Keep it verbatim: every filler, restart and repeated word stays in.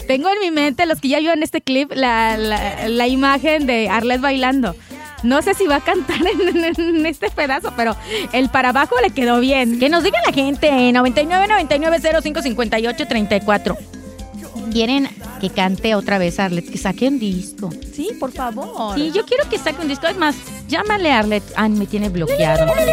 Tengo en mi mente, los que ya vieron este clip, la, la, la imagen de Arlette bailando. No sé si va a cantar en, en este pedazo, pero el para abajo le quedó bien. Que nos diga la gente, noventa y nueve, noventa y nueve, cero cinco, cincuenta y ocho, treinta y cuatro. ¿Quieren que cante otra vez Arlette? Que saque un disco. Sí, por favor. Sí, yo quiero que saque un disco. Es más, llámale a Arlette. Ah, me tiene bloqueado.